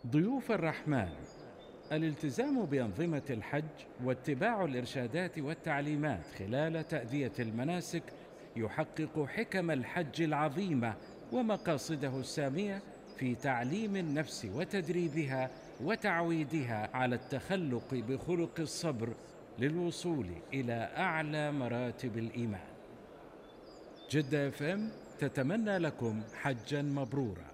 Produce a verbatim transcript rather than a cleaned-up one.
ضيوف الرحمن، الالتزام بأنظمة الحج واتباع الإرشادات والتعليمات خلال تأدية المناسك يحقق حكم الحج العظيمة ومقاصده السامية في تعليم النفس وتدريبها وتعويدها على التخلق بخلق الصبر للوصول إلى أعلى مراتب الإيمان. جدة اف ام تتمنى لكم حجا مبرورا.